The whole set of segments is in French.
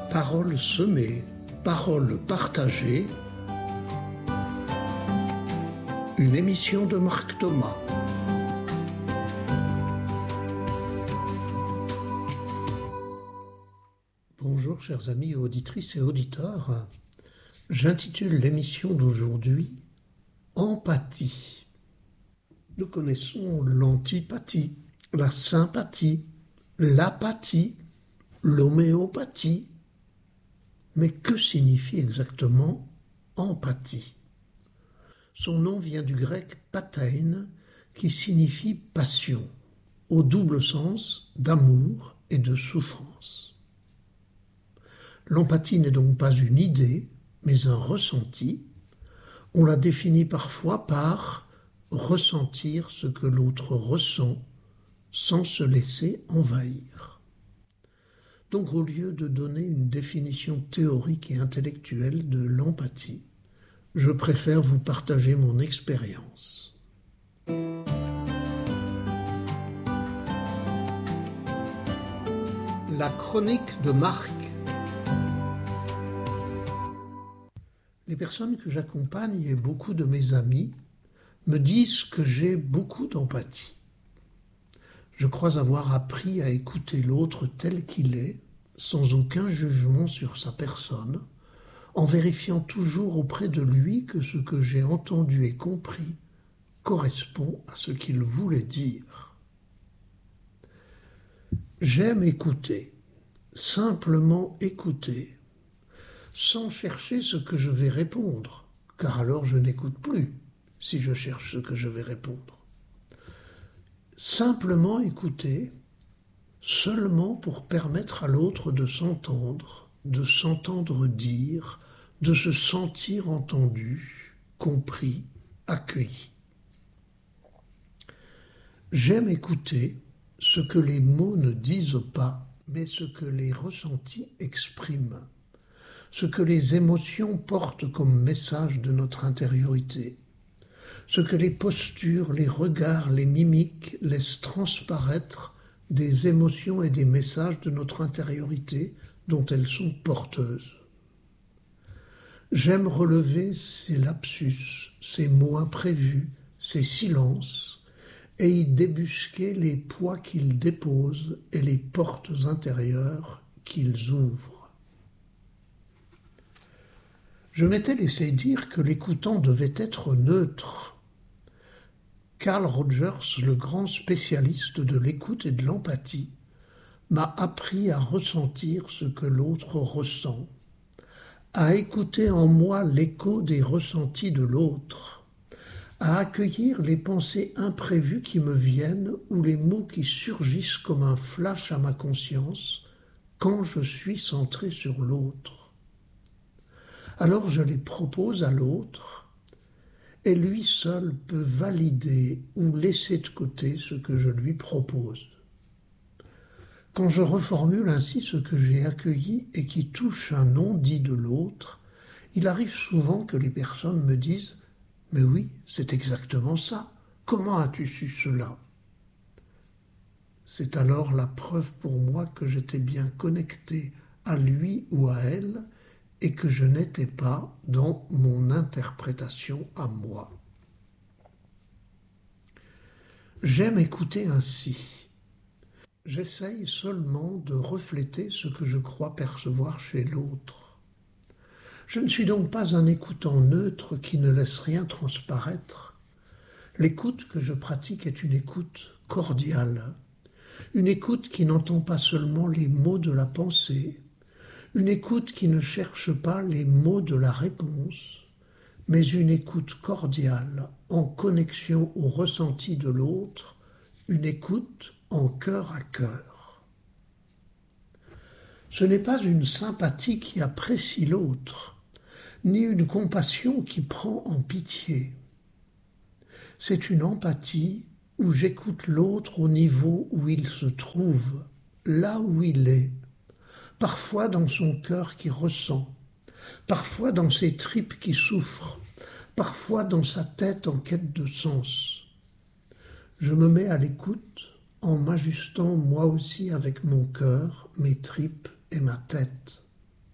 Paroles semées, paroles partagées. Une émission de Marc Thomas. Bonjour chers amis auditrices et auditeurs. J'intitule l'émission d'aujourd'hui « Empathie ». Nous connaissons l'antipathie, la sympathie, l'apathie, l'homéopathie. Mais que signifie exactement empathie ? Son nom vient du grec pathein, qui signifie passion, au double sens d'amour et de souffrance. L'empathie n'est donc pas une idée, mais un ressenti. On la définit parfois par ressentir ce que l'autre ressent sans se laisser envahir. Donc au lieu de donner une définition théorique et intellectuelle de l'empathie, je préfère vous partager mon expérience. La chronique de Marc. Les personnes que j'accompagne et beaucoup de mes amis me disent que j'ai beaucoup d'empathie. Je crois avoir appris à écouter l'autre tel qu'il est, sans aucun jugement sur sa personne, en vérifiant toujours auprès de lui que ce que j'ai entendu et compris correspond à ce qu'il voulait dire. J'aime écouter, simplement écouter, sans chercher ce que je vais répondre, car alors je n'écoute plus si je cherche ce que je vais répondre. Simplement écouter, seulement pour permettre à l'autre de s'entendre dire, de se sentir entendu, compris, accueilli. J'aime écouter ce que les mots ne disent pas, mais ce que les ressentis expriment, ce que les émotions portent comme message de notre intériorité, ce que les postures, les regards, les mimiques laissent transparaître des émotions et des messages de notre intériorité dont elles sont porteuses. J'aime relever ces lapsus, ces mots imprévus, ces silences, et y débusquer les poids qu'ils déposent et les portes intérieures qu'ils ouvrent. Je m'étais laissé dire que l'écoutant devait être neutre. Carl Rogers, le grand spécialiste de l'écoute et de l'empathie, m'a appris à ressentir ce que l'autre ressent, à écouter en moi l'écho des ressentis de l'autre, à accueillir les pensées imprévues qui me viennent ou les mots qui surgissent comme un flash à ma conscience quand je suis centré sur l'autre. Alors je les propose à l'autre, et lui seul peut valider ou laisser de côté ce que je lui propose. Quand je reformule ainsi ce que j'ai accueilli et qui touche un non-dit de l'autre, il arrive souvent que les personnes me disent « Mais oui, c'est exactement ça. Comment as-tu su cela ?» C'est alors la preuve pour moi que j'étais bien connecté à lui ou à elle et que je n'étais pas dans mon interprétation à moi. J'aime écouter ainsi. J'essaye seulement de refléter ce que je crois percevoir chez l'autre. Je ne suis donc pas un écoutant neutre qui ne laisse rien transparaître. L'écoute que je pratique est une écoute cordiale, une écoute qui n'entend pas seulement les mots de la pensée, une écoute qui ne cherche pas les mots de la réponse, mais une écoute cordiale, en connexion au ressenti de l'autre, une écoute en cœur à cœur. Ce n'est pas une sympathie qui apprécie l'autre, ni une compassion qui prend en pitié. C'est une empathie où j'écoute l'autre au niveau où il se trouve, là où il est, parfois dans son cœur qui ressent, parfois dans ses tripes qui souffrent, parfois dans sa tête en quête de sens. Je me mets à l'écoute en m'ajustant moi aussi avec mon cœur, mes tripes et ma tête.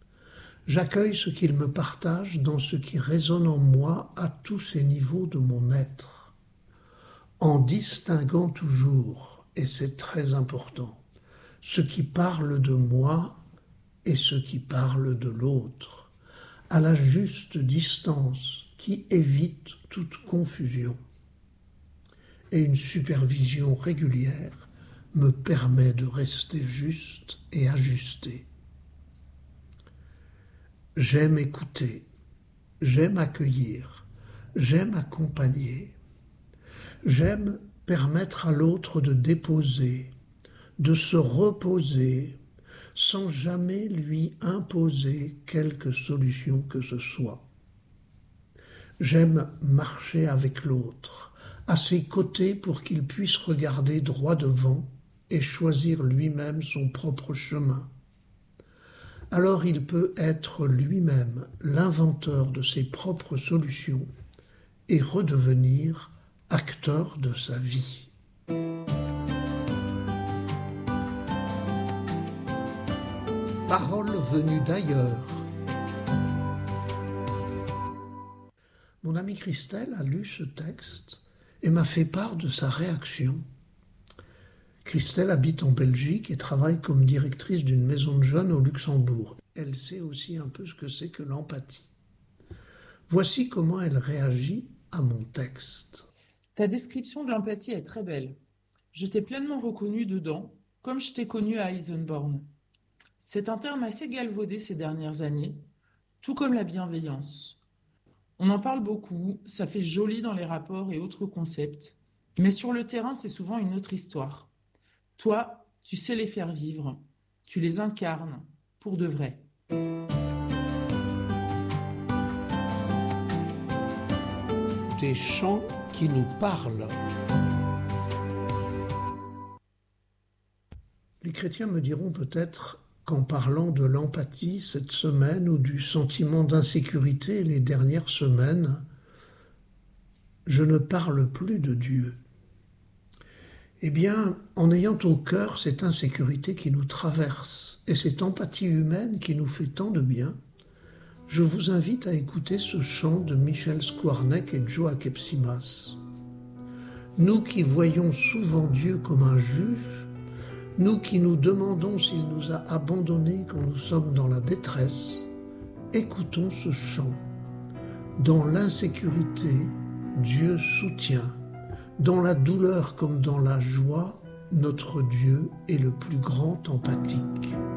J'accueille ce qu'il me partage dans ce qui résonne en moi à tous ces niveaux de mon être, en distinguant toujours, et c'est très important, ce qui parle de moi et ce qui parle de l'autre, à la juste distance qui évite toute confusion. Et une supervision régulière me permet de rester juste et ajusté. J'aime écouter, j'aime accueillir, j'aime accompagner, j'aime permettre à l'autre de déposer, de se reposer, sans jamais lui imposer quelque solution que ce soit. J'aime marcher avec l'autre, à ses côtés pour qu'il puisse regarder droit devant et choisir lui-même son propre chemin. Alors il peut être lui-même l'inventeur de ses propres solutions et redevenir acteur de sa vie. Parole venue d'ailleurs. Mon amie Christelle a lu ce texte et m'a fait part de sa réaction. Christelle habite en Belgique et travaille comme directrice d'une maison de jeunes au Luxembourg. Elle sait aussi un peu ce que c'est que l'empathie. Voici comment elle réagit à mon texte. Ta description de l'empathie est très belle. Je t'ai pleinement reconnu dedans, comme je t'ai connu à Eisenborn. C'est un terme assez galvaudé ces dernières années, tout comme la bienveillance. On en parle beaucoup, ça fait joli dans les rapports et autres concepts, mais sur le terrain, c'est souvent une autre histoire. Toi, tu sais les faire vivre, tu les incarnes, pour de vrai. Des chants qui nous parlent. Les chrétiens me diront peut-être qu'en parlant de l'empathie cette semaine ou du sentiment d'insécurité les dernières semaines, je ne parle plus de Dieu. Eh bien, en ayant au cœur cette insécurité qui nous traverse et cette empathie humaine qui nous fait tant de bien, je vous invite à écouter ce chant de Michel Skwarnek et Joe Akepsimas. Nous qui voyons souvent Dieu comme un juge, nous qui nous demandons s'il nous a abandonnés quand nous sommes dans la détresse, écoutons ce chant. Dans l'insécurité, Dieu soutient. Dans la douleur comme dans la joie, notre Dieu est le plus grand empathique.